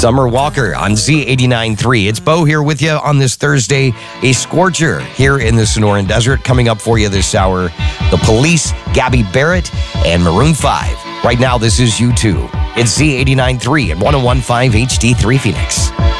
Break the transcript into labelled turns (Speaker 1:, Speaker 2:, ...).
Speaker 1: Summer Walker on Z89.3. It's Bo here with you on this Thursday. A scorcher here in the Sonoran Desert. Coming up for you this hour, The Police, Gabby Barrett, and Maroon 5. Right now, this is U2. It's Z89.3 and 101.5 HD3 Phoenix.